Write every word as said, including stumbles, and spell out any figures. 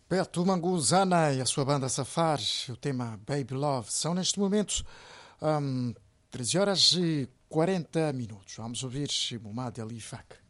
Beto Manguzana e a sua banda Safari, o tema Baby Love, são neste momento hum, treze horas e quarenta minutos. Vamos ouvir Mumad Ali Fak.